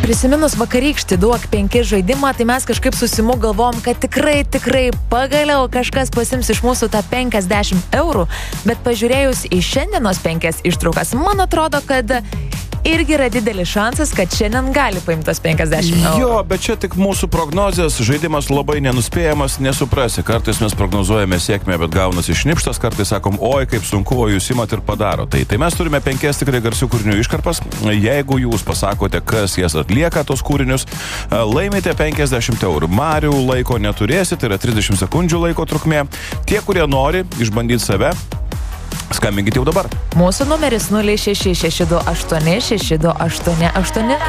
Prisiminus vakarykštį Duok 5 žaidimą, tai mes kažkaip susimuk galvom, kad tikrai pagaliau kažkas pasims iš mūsų tą 50 eurų, bet pažiūrėjus į šiandienos 5 ištraukas, man atrodo, kad irgi yra didelis šansas, kad šiandien gali paimtos 50 eurų. Jo, bet čia tik mūsų prognozės, žaidimas labai nenuspėjamas, nesuprasi. Kartais mes prognozuojame sėkmę, bet gaunasi šnipštas, kartais sakom, oi, kaip sunku, o jūs imat ir padaro. Tai mes turime 5 tikrai garsių kūrinių iškarpas. Jeigu jūs pasakote, kas jas atlieka, tos kūrinius, laimite 50 eurų. Marių laiko neturėsit, tai yra 30 sekundžių laiko trukmė. Tie, kurie nori išbandyti save, skambinkite jau dabar. Mūsų numeris 0662862888.